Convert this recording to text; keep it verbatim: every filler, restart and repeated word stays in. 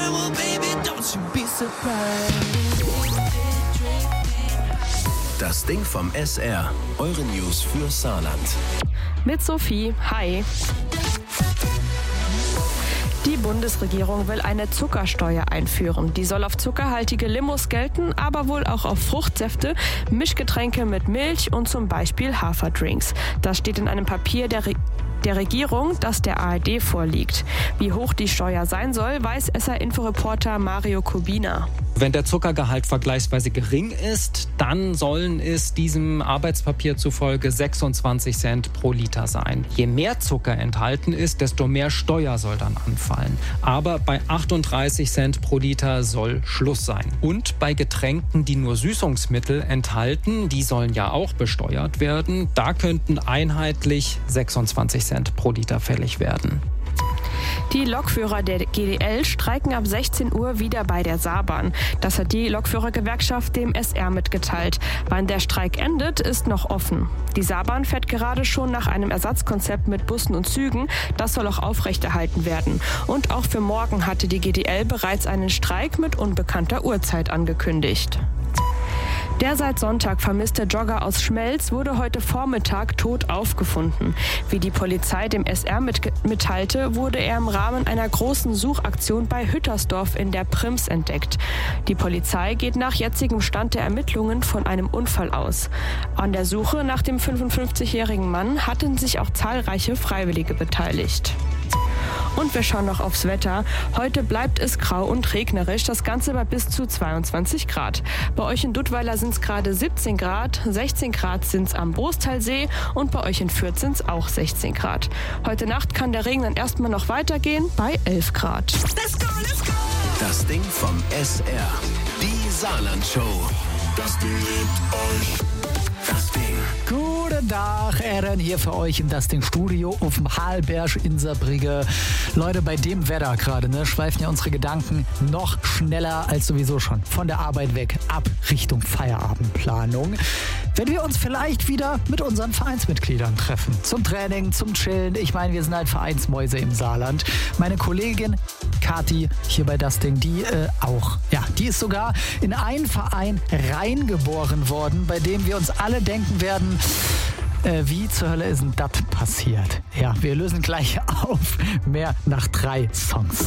well, baby, don't you be surprised. Das Ding vom S R. Eure News für Saarland. Mit Sophie. Hi. Die Bundesregierung will eine Zuckersteuer einführen. Die soll auf zuckerhaltige Limos gelten, aber wohl auch auf Fruchtsäfte, Mischgetränke mit Milch und zum Beispiel Haferdrinks. Das steht in einem Papier der Regierung. der Regierung, das der A R D vorliegt. Wie hoch die Steuer sein soll, weiß S R-Inforeporter Mario Kubina. Wenn der Zuckergehalt vergleichsweise gering ist, dann sollen es diesem Arbeitspapier zufolge sechsundzwanzig Cent pro Liter sein. Je mehr Zucker enthalten ist, desto mehr Steuer soll dann anfallen. Aber bei achtunddreißig Cent pro Liter soll Schluss sein. Und bei Getränken, die nur Süßungsmittel enthalten, die sollen ja auch besteuert werden, da könnten einheitlich sechsundzwanzig Cent pro Liter fällig werden. Die Lokführer der G D L streiken ab sechzehn Uhr wieder bei der Saarbahn. Das hat die Lokführergewerkschaft dem S R mitgeteilt. Wann der Streik endet, ist noch offen. Die Saarbahn fährt gerade schon nach einem Ersatzkonzept mit Bussen und Zügen. Das soll auch aufrechterhalten werden. Und auch für morgen hatte die G D L bereits einen Streik mit unbekannter Uhrzeit angekündigt. Der seit Sonntag vermisste Jogger aus Schmelz wurde heute Vormittag tot aufgefunden. Wie die Polizei dem S R mitteilte, wurde er im Rahmen einer großen Suchaktion bei Hüttersdorf in der Prims entdeckt. Die Polizei geht nach jetzigem Stand der Ermittlungen von einem Unfall aus. An der Suche nach dem fünfundfünfzigjährigen Mann hatten sich auch zahlreiche Freiwillige beteiligt. Und wir schauen noch aufs Wetter. Heute bleibt es grau und regnerisch, das Ganze bei bis zu zweiundzwanzig Grad. Bei euch in Duttweiler sind es gerade siebzehn Grad, sechzehn Grad sind es am Brostalsee und bei euch in Fürth sind es auch sechzehn Grad. Heute Nacht kann der Regen dann erstmal noch weitergehen bei elf Grad. Let's go, let's go. Das Ding vom S R. Die Saarland-Show. Das Ding liebt euch. Das Ding. Guten Tag, Ehren hier für euch im Das Ding Studio auf dem Halberg in Saarbrügge. Leute, bei dem Wetter gerade, ne, schweifen ja unsere Gedanken noch schneller als sowieso schon von der Arbeit weg ab Richtung Feierabendplanung. Wenn wir uns vielleicht wieder mit unseren Vereinsmitgliedern treffen. Zum Training, zum Chillen. Ich meine, wir sind halt Vereinsmäuse im Saarland. Meine Kollegin Kathi hier bei Das Ding, die äh, auch. Ja, die ist sogar in einen Verein reingeboren worden, bei dem wir uns alle denken werden, äh, wie zur Hölle ist denn das passiert? Ja, wir lösen gleich auf. Mehr nach drei Songs.